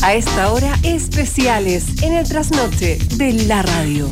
A esta hora, especiales en el trasnoche de la radio.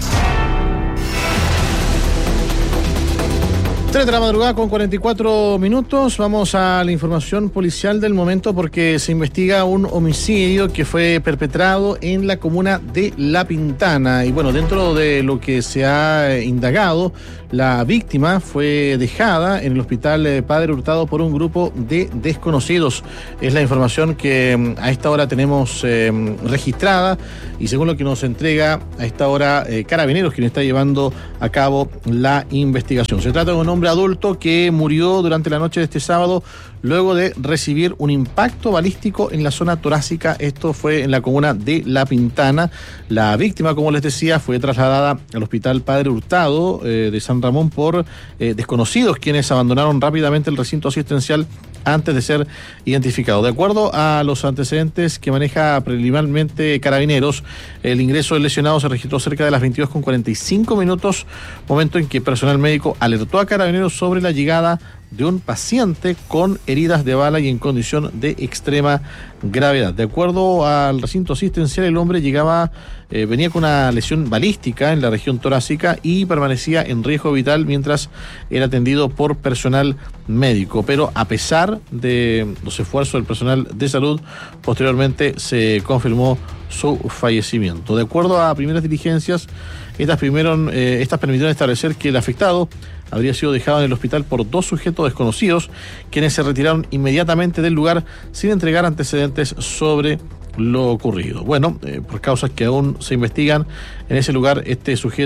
3 de la madrugada con 44 minutos. Vamos a la información policial del momento porque se investiga un homicidio que fue perpetrado en la comuna de La Pintana. Y bueno, dentro de lo que se ha indagado, la víctima fue dejada en el hospital Padre Hurtado por un grupo de desconocidos. Es la información que a esta hora tenemos registrada y según lo que nos entrega a esta hora Carabineros, quien está llevando a cabo la investigación. Se trata de un hombre adulto que murió durante la noche de este sábado luego de recibir un impacto balístico en la zona torácica. Esto fue en la comuna de La Pintana. La víctima, como les decía, fue trasladada al hospital Padre Hurtado de San Ramón por desconocidos, quienes abandonaron rápidamente el recinto asistencial antes de ser identificado. De acuerdo a los antecedentes que maneja preliminarmente Carabineros, el ingreso del lesionado se registró cerca de las 22:45 minutos, momento en que personal médico alertó a Carabineros sobre la llegada de un paciente con heridas de bala y en condición de extrema gravedad. De acuerdo al recinto asistencial, el hombre venía con una lesión balística en la región torácica y permanecía en riesgo vital mientras era atendido por personal médico. Pero a pesar de los esfuerzos del personal de salud, posteriormente se confirmó su fallecimiento. De acuerdo a primeras diligencias, estas permitieron establecer que el afectado habría sido dejado en el hospital por 2 sujetos desconocidos, quienes se retiraron inmediatamente del lugar sin entregar antecedentes sobre lo ocurrido. Bueno, por causas que aún se investigan, en ese lugar uno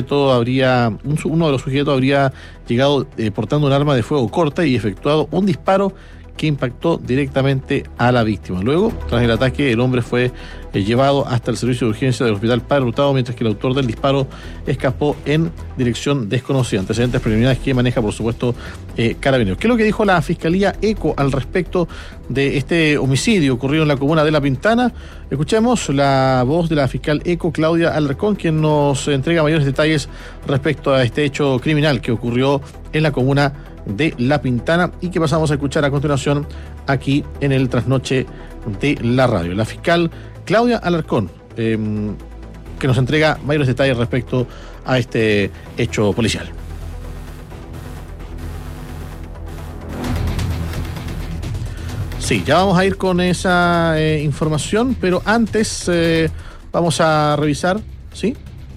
de los sujetos habría llegado portando un arma de fuego corta y efectuado un disparo que impactó directamente a la víctima. Luego, tras el ataque, el hombre fue llevado hasta el servicio de urgencia del hospital Padre Hurtado, mientras que el autor del disparo escapó en dirección desconocida. Antecedentes preliminares que maneja, por supuesto, Carabineros. ¿Qué es lo que dijo la Fiscalía ECO al respecto de este homicidio ocurrido en la comuna de La Pintana? Escuchemos la voz de la fiscal ECO, Claudia Alarcón, quien nos entrega mayores detalles respecto a este hecho criminal que ocurrió en la comuna de La Pintana y que pasamos a escuchar a continuación aquí en el trasnoche de la radio. La fiscal Claudia Alarcón, que nos entrega mayores detalles respecto a este hecho policial. Sí, ya vamos a ir con esa información, pero antes vamos a revisar, ¿sí?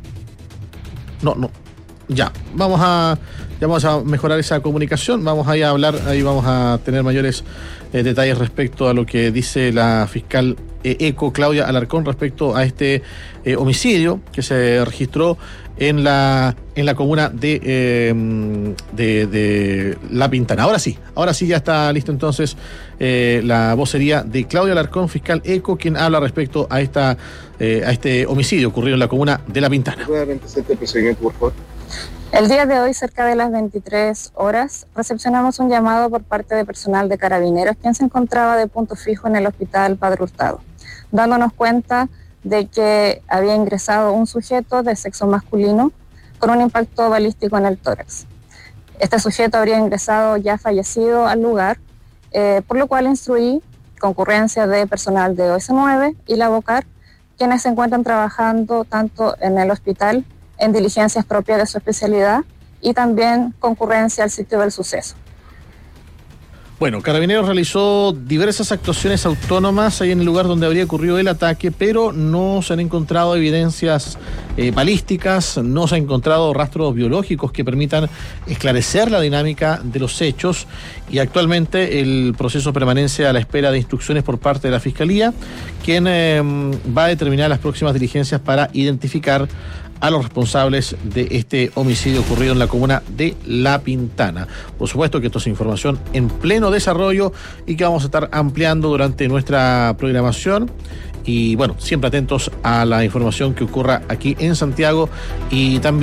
Ya vamos a mejorar esa comunicación, vamos a hablar, ahí vamos a tener mayores detalles respecto a lo que dice la fiscal ECO, Claudia Alarcón, respecto a este homicidio que se registró en la comuna de La Pintana. Ahora sí ya está listo entonces la vocería de Claudia Alarcón, fiscal ECO, quien habla respecto a este homicidio ocurrido en la comuna de La Pintana. Este procedimiento, por favor. El día de hoy, cerca de las 23 horas, recepcionamos un llamado por parte de personal de Carabineros, quien se encontraba de punto fijo en el hospital Padre Hurtado, dándonos cuenta de que había ingresado un sujeto de sexo masculino con un impacto balístico en el tórax. Este sujeto habría ingresado ya fallecido al lugar, por lo cual instruí concurrencia de personal de OS9 y la BOCAR, quienes se encuentran trabajando tanto en el hospital en diligencias propias de su especialidad y también concurrencia al sitio del suceso. Bueno, Carabineros realizó diversas actuaciones autónomas ahí en el lugar donde habría ocurrido el ataque, pero no se han encontrado evidencias balísticas, no se han encontrado rastros biológicos que permitan esclarecer la dinámica de los hechos y actualmente el proceso permanece a la espera de instrucciones por parte de la Fiscalía, quien va a determinar las próximas diligencias para identificar a los responsables de este homicidio ocurrido en la comuna de La Pintana. Por supuesto que esto es información en pleno desarrollo y que vamos a estar ampliando durante nuestra programación. Y bueno, siempre atentos a la información que ocurra aquí en Santiago y también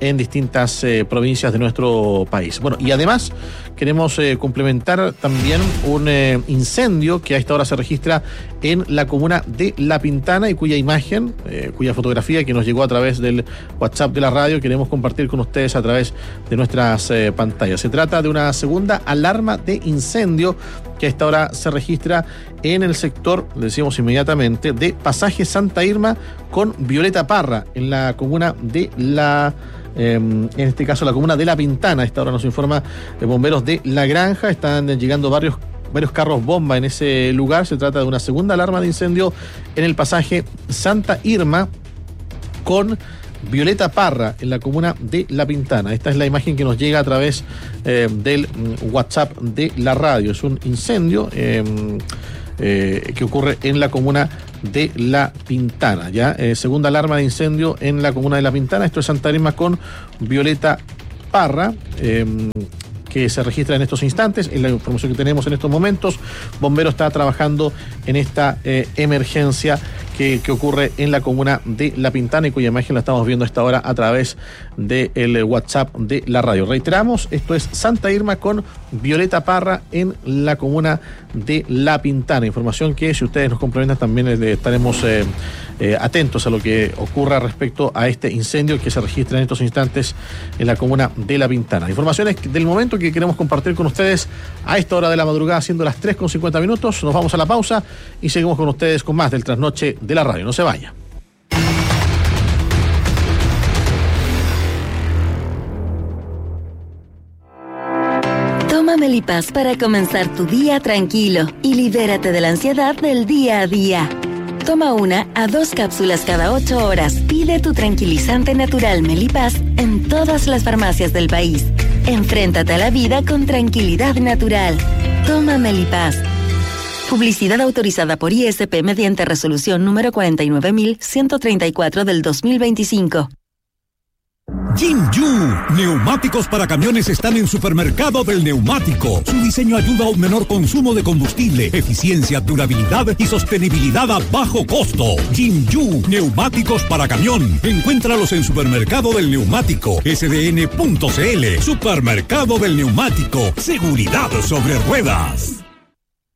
en distintas provincias de nuestro país. Bueno, y además queremos complementar también un incendio que a esta hora se registra en la comuna de La Pintana y cuya imagen, cuya fotografía que nos llegó a través del WhatsApp de la radio queremos compartir con ustedes a través de nuestras pantallas. Se trata de una segunda alarma de incendio que a esta hora se registra en el sector, le decimos inmediatamente, de Pasaje Santa Irma con Violeta Parra, en la comuna de en este caso la comuna de La Pintana. A esta hora nos informa bomberos de La Granja. Están llegando varios carros bomba en ese lugar. Se trata de una segunda alarma de incendio en el Pasaje Santa Irma con Violeta Parra, en la comuna de La Pintana. Esta es la imagen que nos llega a través del WhatsApp de la radio. Es un incendio que ocurre en la comuna de La Pintana. Ya segunda alarma de incendio en la comuna de La Pintana. Esto es Santa Irma con Violeta Parra, que se registra en estos instantes. En la información que tenemos en estos momentos, Bombero está trabajando en esta emergencia que ocurre en la comuna de La Pintana y cuya imagen la estamos viendo a esta hora a través del WhatsApp de la radio. Reiteramos, esto es Santa Irma con Violeta Parra en la comuna de La Pintana. Información que, si ustedes nos complementan, también estaremos atentos a lo que ocurra respecto a este incendio que se registra en estos instantes en la comuna de La Pintana. Informaciones del momento que queremos compartir con ustedes a esta hora de la madrugada, siendo las 3:50. Nos vamos a la pausa y seguimos con ustedes con más del Trasnoche de la radio. No se vaya. Toma Melipaz para comenzar tu día tranquilo y libérate de la ansiedad del día a día. Toma 1 a 2 cápsulas cada 8 horas. Pide tu tranquilizante natural Melipaz en todas las farmacias del país. Enfréntate a la vida con tranquilidad natural. Toma Melipaz. Publicidad autorizada por ISP mediante resolución número 49.134 del 2025. Jinju, neumáticos para camiones están en Supermercado del Neumático. Su diseño ayuda a un menor consumo de combustible, eficiencia, durabilidad y sostenibilidad a bajo costo. Jinju, neumáticos para camión. Encuéntralos en Supermercado del Neumático, sdn.cl. Supermercado del Neumático, seguridad sobre ruedas.